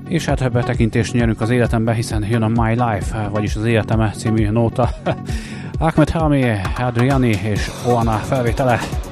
És hát betekintést nyerünk az életembe, hiszen jön a My Life, vagyis az életeme című nóta. Ahmed Helmi, Adriani és Oana felvétele.